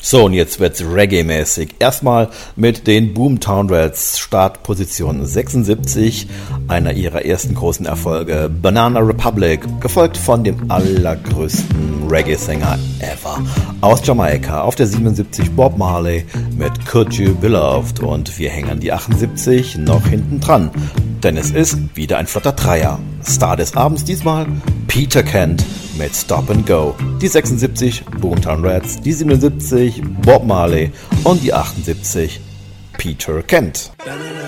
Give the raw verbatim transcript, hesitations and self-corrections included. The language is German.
So, und jetzt wird's Reggae-mäßig. Erstmal mit den Boomtown Rats, Startposition sechsundsiebzig, einer ihrer ersten großen Erfolge, Banana Republic, gefolgt von dem allergrößten Reggae-Sänger ever aus Jamaika. Auf der siebenundsiebzig Bob Marley mit Could You Be Loved, und wir hängen an die achtundsiebzig noch hinten dran, denn es ist wieder ein flotter Dreier. Star des Abends diesmal Peter Kent mit Stop and Go. Die sechsundsiebzig Boomtown Rats, die siebenundsiebzig Bob Marley und die achtundsiebzig Peter Kent. Banana